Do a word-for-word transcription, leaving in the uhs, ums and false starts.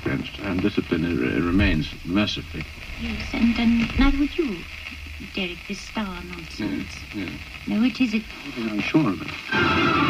extent, and discipline uh, remains mercifully. Yes, and, and neither would you, Derek, this star nonsense. Yes, yes. No, it isn't. I'm sure of it.